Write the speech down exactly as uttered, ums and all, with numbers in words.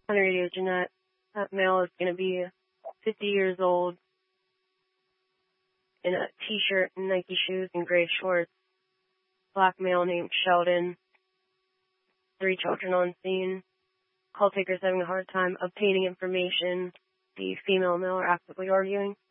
On the radio, Jeanette. That male is going to be fifty years old in a t-shirt and Nike shoes and gray shorts. Black male named Sheldon. Three children on scene. Call takers having a hard time obtaining information. The female and male are actively arguing.